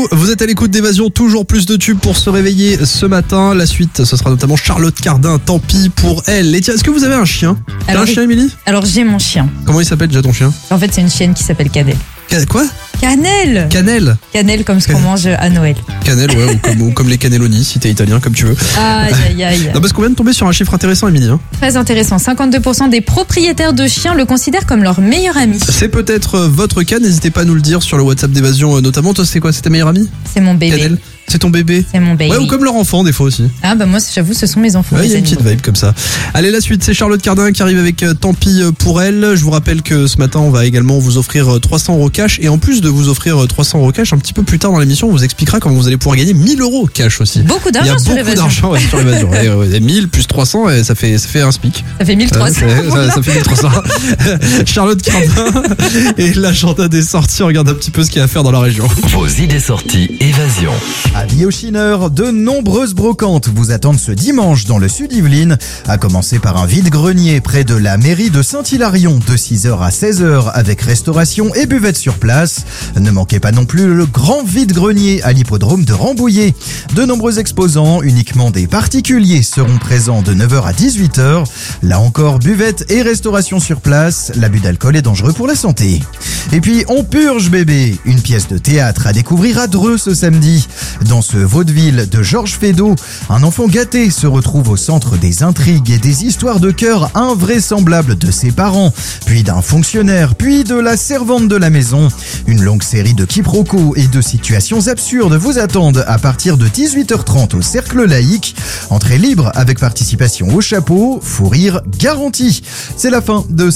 Vous êtes à l'écoute d'Évasion, toujours plus de tubes pour se réveiller ce matin. La suite, ce sera notamment Charlotte Cardin, tant pis pour elle. Et tiens, est-ce que vous avez un chien? T'as un chien, Émilie? Alors j'ai mon chien. Comment il s'appelle déjà ton chien? En fait, c'est une chienne qui s'appelle Cannelle. Quoi? Cannelle. Cannelle. Cannelle comme ce qu'on mange à Noël. Cannelle, ouais, ou comme les cannelloni, si t'es italien, comme tu veux. Aïe. Non, parce qu'on vient de tomber sur un chiffre intéressant, Émilie. Très intéressant. 52% des propriétaires de chiens le considèrent comme leur meilleur ami. C'est peut-être votre cas, n'hésitez pas à nous le dire sur le WhatsApp d'Évasion notamment. Toi, c'est quoi? C'est ta meilleure amie? C'est mon bébé. Cannelle. C'est ton bébé? C'est mon bébé. Ouais, ou comme leur enfant, des fois aussi. Ah bah moi, j'avoue, ce sont mes enfants. Ouais, il y a une petite vibe comme ça. Allez, la suite, c'est Charlotte Cardin qui arrive avec Tant pis pour elle. Je vous rappelle que ce matin, on va également vous offrir 300 € cash. Et en plus de vous offrir 300 € cash, un petit peu plus tard dans l'émission, on vous expliquera comment vous allez pouvoir gagner 1000 € cash aussi. Beaucoup d'argent sur Il y a beaucoup d'argent sur Évasion. Et 1000 plus 300, et ça fait un SPIC. Ça fait 1300. Ça fait 1300. Charlotte Cardin et l'agenda des sorties. On regarde un petit peu ce qu'il y a à faire dans la région. Vos idées sorties Évasion. Avis aux chineurs, de nombreuses brocantes vous attendent ce dimanche dans le sud Yvelines, à commencer par un vide-grenier près de la mairie de Saint-Hilarion de 6h à 16h avec restauration et buvette sur place. Ne manquez pas non plus le grand vide-grenier à l'hippodrome de Rambouillet. De nombreux exposants, uniquement des particuliers, seront présents de 9h à 18h. Là encore, buvette et restauration sur place. L'abus d'alcool est dangereux pour la santé. Et puis, on purge bébé, une pièce de théâtre à découvrir à Dreux ce samedi. Dans ce vaudeville de Georges Feydeau, un enfant gâté se retrouve au centre des intrigues et des histoires de cœur invraisemblables de ses parents, puis d'un fonctionnaire, puis de la servante de la maison. Une longue série de quiproquos et de situations absurdes vous attendent à partir de 18h30 au Cercle Laïque. Entrée libre avec participation au chapeau, fou rire garanti. C'est la fin de